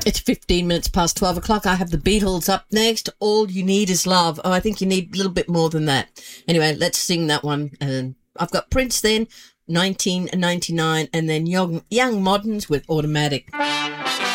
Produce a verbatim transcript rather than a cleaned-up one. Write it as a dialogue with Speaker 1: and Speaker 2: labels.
Speaker 1: It's fifteen minutes past twelve o'clock. I have the Beatles up next. All You Need Is Love. Oh, I think you need a little bit more than that. Anyway, let's sing that one. And I've got Prince then, nineteen ninety-nine, and then Young, Young Moderns with Automatic.